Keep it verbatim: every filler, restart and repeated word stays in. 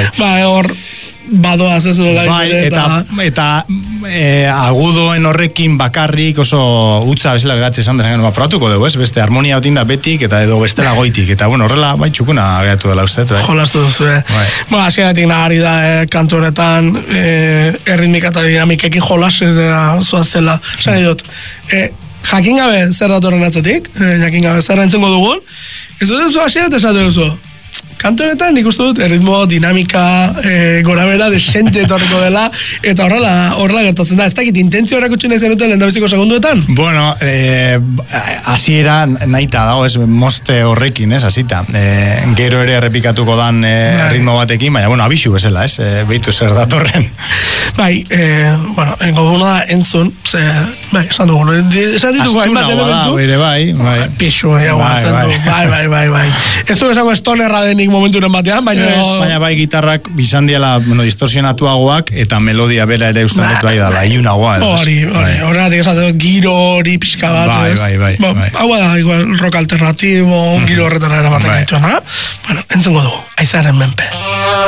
Ba, hor, badoaz ez nola. Bai, eta, eta e, agudoen horrekin bakarrik oso utza bezala geratze esan desan, ba, probatuko dugu, ez? Beste harmonia otin da betik, eta edo bestela goitik, eta bueno, horrela, bai, txukuna geratu dela uste, bai. Jolastu duzu, eh? Bai. Ba, hasieratik nahari da, eh, kantu honetan, eh, erritmika eta dinamikekin jolasera zoaztela, esan dut. Eh, jakin gabe zer datorren atzetik, eh, jakin gabe zer entzungo dugun, ez dut zu hasierat esate duzu. Kantu honetan nik uste dut erritmo, dinamika, e, gora bera, desente etorriko dela, eta horrela, horrela gertatzen da. Ez dakit, intentzio erakutsi nahi zenuten lehendabiziko segunduetan? Bueno, eh, hasiera nahita dago, ez, moste horrekin, ez, hasita. Eh, gero ere errepikatuko dan eh, ritmo batekin, baina, bueno, abixu bezala, ez, eh, behitu zer datorren. Bai, eh, bueno, engo duguna da entzun, ze, bai, esan dugu, esan ditugu hainbat elementu. Astuna bai, bai. Pixu, ego hartzen du, bai, bai, bai, bai. Ez du esango estonerra denik momenturen batean, baina... Ez, baina bai gitarrak izan diela, bueno, distorsionatuagoak, eta melodia bera ere usten dut bai dala, iunagoa. Hori, hori, horregatik esaten giro hori pixka bat, bai, ez? Bai, bai, bai. Ba, hau da, igual, rock alternatibo, giro horretara erabatek gaituena. Bueno, entzungo dugu, Aizaren menpe.